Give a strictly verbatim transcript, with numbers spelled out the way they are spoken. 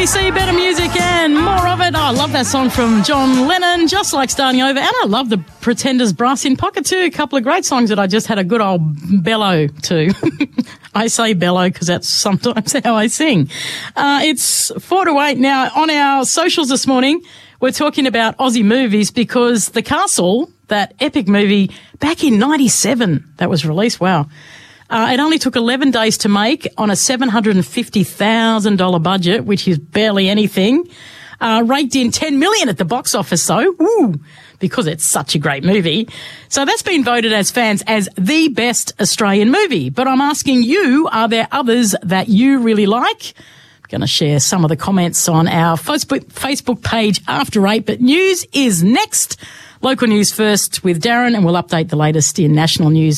A C, better music and more of it. Oh, I love that song from John Lennon, Just Like Starting Over. And I love the Pretenders Brass in Pocket too. A couple of great songs that I just had a good old bellow to. I say bellow because that's sometimes how I sing. Uh, it's four to eight now. On our socials this morning, we're talking about Aussie movies because The Castle, that epic movie back in ninety-seven that was released, wow. Uh, it only took eleven days to make on a seven hundred fifty thousand dollars budget, which is barely anything. Uh, raked in ten million dollars at the box office, though. Woo! Because it's such a great movie. So that's been voted as fans as the best Australian movie. But I'm asking you, are there others that you really like? I'm going to share some of the comments on our Facebook, Facebook page after eight. But news is next. Local news first with Darren, and we'll update the latest in national news